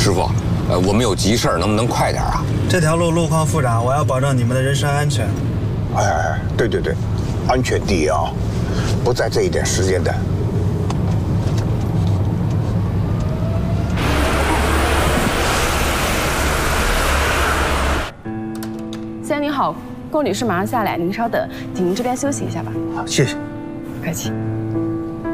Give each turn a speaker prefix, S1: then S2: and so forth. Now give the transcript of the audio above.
S1: 师傅，我们有急事儿，能不能快点啊？
S2: 这条路况复杂，我要保证你们的人身安全。
S3: 哎，对，安全第一啊，不在这一点时间的。
S4: 先生您好，龚女士马上下来，您稍等，请您这边休息一下吧。
S3: 好，谢谢。
S4: 不客气。